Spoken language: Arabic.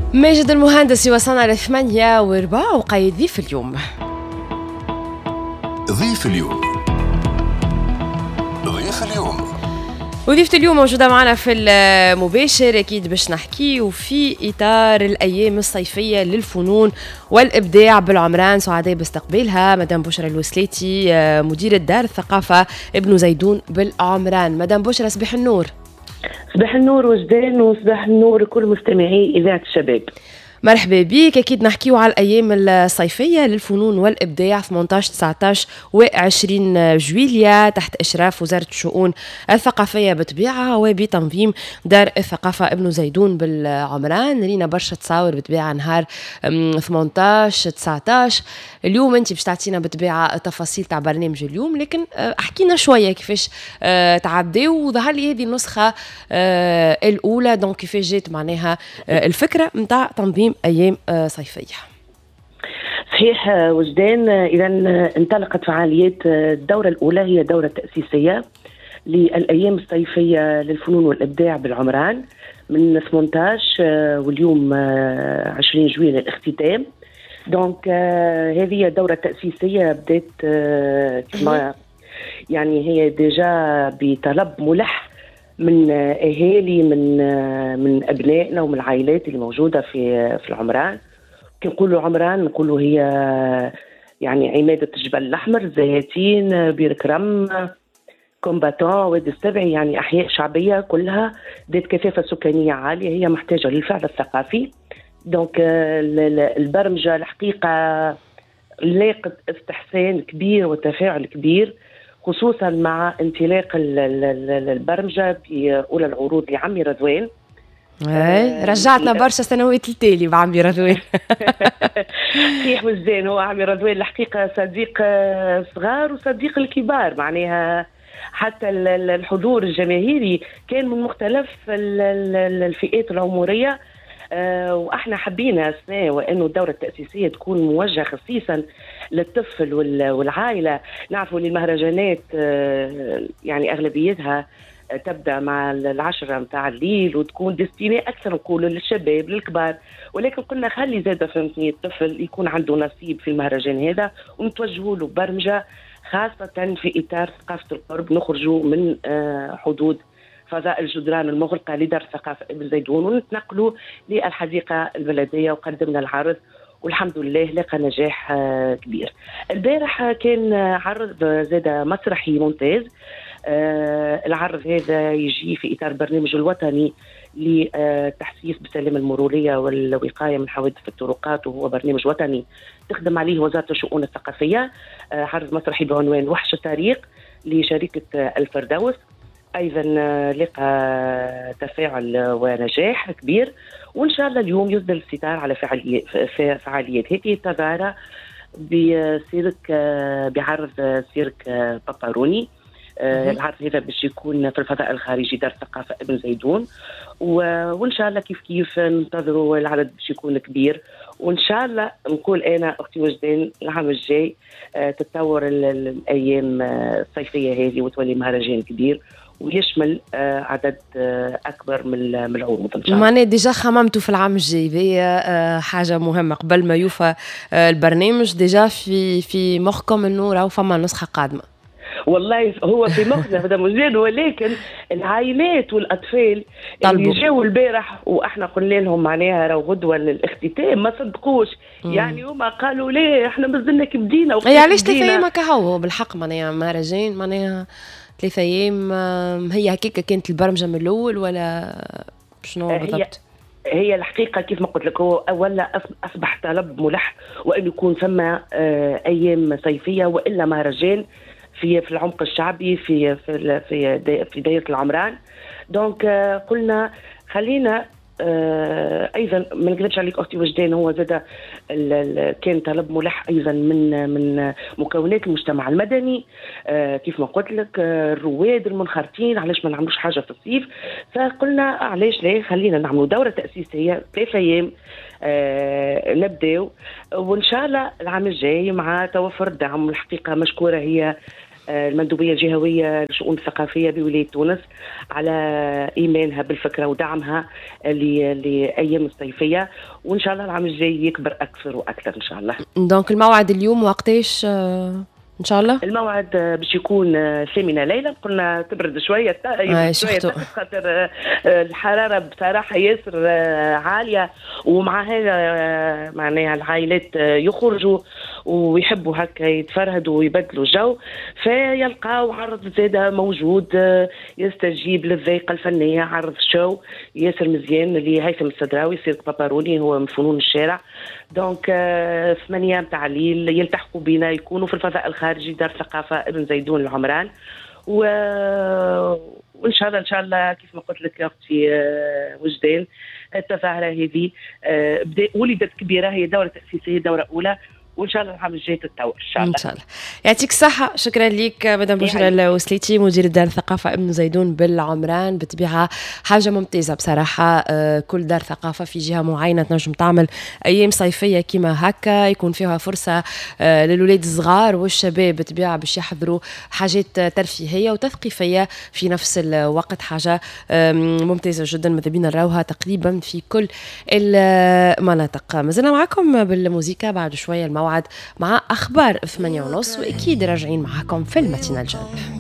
ماجد المهندس وصلنا ل8:04 وقايد ضيف اليوم. ضيف اليوم. ضيف اليوم. وضيفة اليوم موجودة معنا في المباشر، أكيد باش نحكي وفي إطار الأيام الصيفية للفنون والإبداع بالعمران. سعداء باستقبالها مدام بشرى الوسليتي، مديرة دار الثقافة ابن زيدون بالعمران. مدام بشرى، صباح النور. صباح النور وجدان، وصباح النور لكل مستمعي إذاعة الشباب. مرحبا بك. أكيد نحكيو على الأيام الصيفية للفنون والإبداع 18 19 و20 جويلية تحت إشراف وزارة الشؤون الثقافية بطبيعة وبتنظيم دار الثقافة ابن زيدون بالعمران. لينا برشا تصاور بطبيعة نهار 18 19. اليوم أنت باش تعطينا بطبيعة تفاصيل تاع برنامج اليوم، لكن أحكينا شوية كيفاش تعديو. وظهر لي هذه النسخة الأولى، دونك كيفاش جات معناها الفكرة متاع تنظيم أيام صيفية. صحيح وجدان، إذا انطلقت فعاليات الدورة الأولى، هي دورة تأسيسية للأيام الصيفية للفنون والإبداع بالعمران من 18 واليوم 20 جويلية الاختتام. دونك هذه دورة تأسيسية بدأت كما يعني هي ديجا بطلب ملح من اهالي من ابنائنا ومن العائلات اللي موجوده في العمران. كي نقولوا عمران نقولوا هي يعني عماده الجبل الاحمر، زياتين، بير كرم، كومباتون، وادي السبعي، يعني احياء شعبيه كلها ذات كثافه سكانيه عاليه، هي محتاجه للفعل الثقافي. دونك البرمجه الحقيقه لاقت استحسان كبير وتفاعل كبير، خصوصا مع انطلاق البرمجه باولى العروض لعمي رضوان. رجعتنا برشا سنوات التالي بعمي رضوان. صحيح وجدان، هو عمي رضوان الحقيقه صديق صغار وصديق الكبار، معناها حتى الحضور الجماهيري كان من مختلف الفئات العمريه. واحنا حبينا وانه الدوره التاسيسيه تكون موجهه خصيصا للطفل والعائله. نعرفوا ان المهرجانات يعني اغلبيتها تبدا مع 10 متاع الليل وتكون ديستيني اكثر نقولوا للشباب للكبار، ولكن قلنا خلي زاده فهمتني الطفل يكون عنده نصيب في المهرجان هذا، ونتوجهوا له برمجه خاصه في اطار ثقافه القرب، نخرجوا من حدود فضاء الجدران المغلقة لدار الثقافة ابن زيدون ونتنقلوا للحديقة البلدية. وقدمنا العرض والحمد لله لقى نجاح كبير. البارح كان عرض زاد مسرحي ممتاز. العرض هذا يجي في إطار برنامج الوطني لتحسيس بالسلامة المرورية والوقاية من حوادث الطرقات، وهو برنامج وطني تخدم عليه وزارة الشؤون الثقافية. عرض مسرحي بعنوان وحش الطريق لشركة الفردوس، أيضا لقى تفاعل ونجاح كبير، وإن شاء الله اليوم يصدر الستار على فعاليات هذه التظاهرة بعرض سيرك باباروني. العرض هذا باش يكون في الفضاء الخارجي دار الثقافة ابن زيدون، وإن شاء الله كيف ننتظروا العدد باش يكون كبير. وإن شاء الله نقول أنا أختي وجدان العام الجاي تتطور الأيام الصيفية هذه وتولي مهرجان كبير ويشمل عدد أكبر من العروض إن شاء الله. معناه ديجا خممتوا في العام الجاي، هي حاجة مهمة قبل ما يوفى البرنامج، ديجا في مخكم إنه راهو فما نسخة قادمة. والله هو في مخنا هذا مجال، ولكن العائلات والأطفال اللي جاوا البارح وإحنا قلنا لهم معناها راهو غدوة للاختتام ما صدقوش. يعني هما قالوا ليه إحنا مازلنا كبدينا. علاش 3 أيام كهو بالحق معناها مهرجان معناها 3 أيام؟ هي هكاك كانت البرمجة من الأول ولا شنو بالضبط؟ هي الحقيقة كيف ما قلت لك، هو أولا أصبح طلب ملح وأن يكون ثم أيام صيفية وإلا مهرجان في العمق الشعبي في دائرة العمران. دونك قلنا خلينا ايضا ما نكذبش عليك اختي وجدان، هو زاد كان طلب ملح ايضا من مكونات المجتمع المدني، كيف ما قلت لك الرواد المنخرطين، علاش ما نعملوش حاجه في الصيف؟ فقلنا علاش لا خلينا نعملوا دوره تاسيسيه 3 ايام نبداو، وان شاء الله العام الجاي مع توفر الدعم. الحقيقه مشكوره هي المندوبية الجهوية للشؤون الثقافية بولاية تونس على إيمانها بالفكرة ودعمها لأيام الصيفية، وإن شاء الله العام الجاي يكبر أكثر وأكثر إن شاء الله. دونك الموعد اليوم وقتاش ان شاء الله؟ الموعد باش يكون ثامنة ليلة، قلنا تبرد شوية شوية خاطر الحرارة بصراحة ياسر عالية، ومع هذا معناها العائلات يخرجوا ويحبوا هكا يتفرهدوا ويبدلوا جو، فيلقاو عرض زادة موجود يستجيب للذائقة الفنية، عرض شو ياسر مزيان اللي هيثم الصدراوي سيرك باباروني هو من فنون الشارع. دونك 8 متاع الليل يلتحقوا بنا، يكونوا في الفضاء الخارجي دار ثقافة ابن زيدون العمران، وان شاء الله ان شاء الله كيف ما قلت لك يا اختي وجدان، التظاهرة هذه ولدت كبيرة، هي دورة تأسيسية دورة أولى، وان شاء الله العام الجاي تتطور ان شاء الله. ان شاء الله. يعطيك الصحه، شكرا لك مدام بشرى الوسليتي مدير دار الثقافه ابن زيدون بالعمران. بالطبيعه حاجه ممتازه بصراحه، كل دار ثقافه في جهه معينه تنجم تعمل ايام صيفيه كيما هكا، يكون فيها فرصه للولاد الصغار والشباب بالطبيعه باش يحضروا حاجات ترفيهيه وتثقيفيه في نفس الوقت، حاجه ممتازه جدا ماذا بينا نراوها تقريبا في كل المناطق. مازلنا معكم بالموسيقى، بعد شويه الموعد مع أخبار 8:30، وأكيد راجعين معكم في الماتينال الجاي.